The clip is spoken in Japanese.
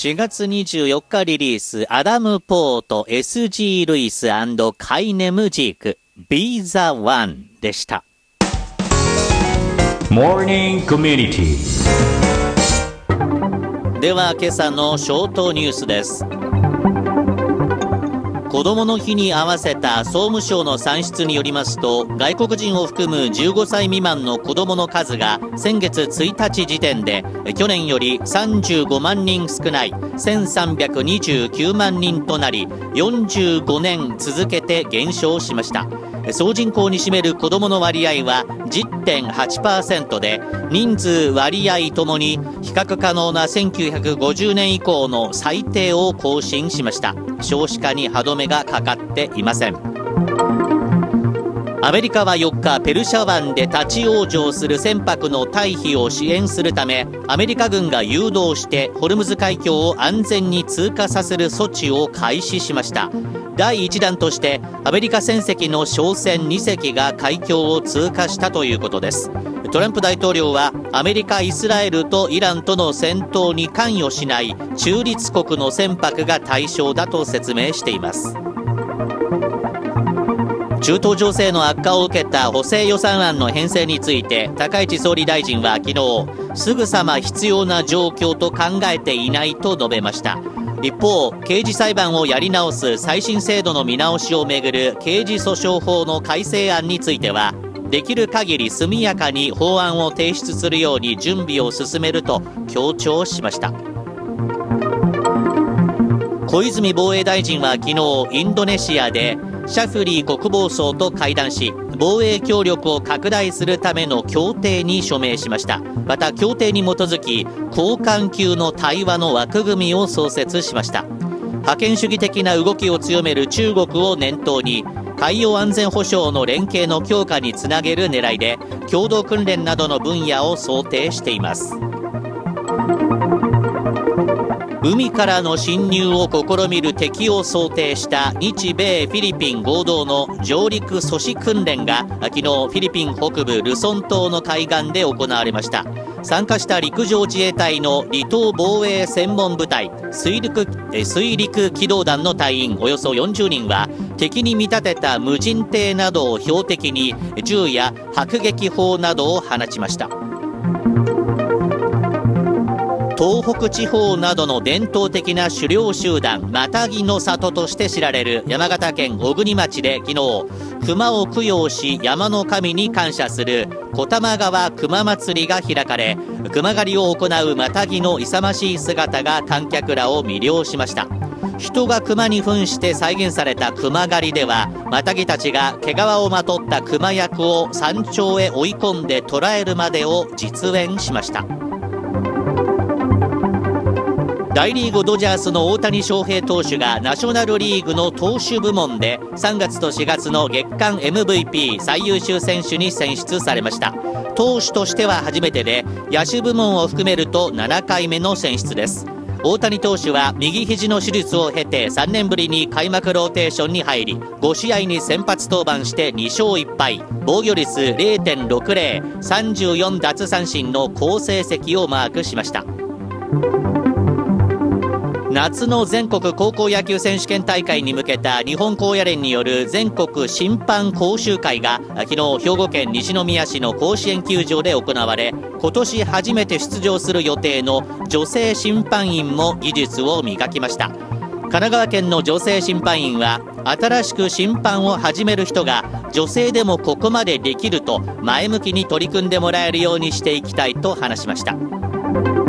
4月24日リリース、アダム・ポート、S.G. ルイス&カイネム・ジーク、Be the One でした。 Morning Community。 では今朝のショートニュースです。子どもの日に合わせた総務省の算出によりますと、外国人を含む15歳未満の子どもの数が先月1日時点で去年より35万人少ない1329万人となり、45年続けて減少しました。総人口に占める子どもの割合は 10.8% で、人数割合ともに比較可能な1950年以降の最低を更新しました。少子化に歯止めがかかっていません。アメリカは4日、ペルシャ湾で立ち往生する船舶の退避を支援するため、アメリカ軍が誘導してホルムズ海峡を安全に通過させる措置を開始しました。第1弾としてアメリカ船籍の商船2隻が海峡を通過したということです。トランプ大統領はアメリカ、イスラエルとイランとの戦闘に関与しない中立国の船舶が対象だと説明しています。中東情勢の悪化を受けた補正予算案の編成について、高市総理大臣は昨日、すぐさま必要な状況と考えていないと述べました。一方、刑事裁判をやり直す再審制度の見直しをめぐる刑事訴訟法の改正案については、できる限り速やかに法案を提出するように準備を進めると強調しました。小泉防衛大臣は昨日、インドネシアでシャフリー国防相と会談し、防衛協力を拡大するための協定に署名しました。また協定に基づき、高官級の対話の枠組みを創設しました。覇権主義的な動きを強める中国を念頭に、海洋安全保障の連携の強化につなげる狙いで、共同訓練などの分野を想定しています。海からの侵入を試みる敵を想定した日米フィリピン合同の上陸阻止訓練が昨日、フィリピン北部ルソン島の海岸で行われました。参加した陸上自衛隊の離島防衛専門部隊水陸機動団の隊員およそ40人は、敵に見立てた無人艇などを標的に銃や迫撃砲などを放ちました。東北地方などの伝統的な狩猟集団マタギの里として知られる山形県小国町で昨日、熊を供養し山の神に感謝する小玉川熊祭りが開かれ、熊狩りを行うマタギの勇ましい姿が観客らを魅了しました。人が熊に扮して再現された熊狩りでは、マタギたちが毛皮をまとった熊役を山頂へ追い込んで捕らえるまでを実演しました。大リーグドジャースの大谷翔平投手がナショナルリーグの投手部門で3月と4月の月間 MVP 最優秀選手に選出されました。投手としては初めてで、野手部門を含めると7回目の選出です。大谷投手は右肘の手術を経て3年ぶりに開幕ローテーションに入り、5試合に先発登板して2勝1敗、防御率 0.60、34奪三振の好成績をマークしました。夏の全国高校野球選手権大会に向けた日本高野連による全国審判講習会が昨日、兵庫県西宮市の甲子園球場で行われ、今年初めて出場する予定の女性審判員も技術を磨きました。神奈川県の女性審判員は、新しく審判を始める人が女性でもここまでできると前向きに取り組んでもらえるようにしていきたいと話しました。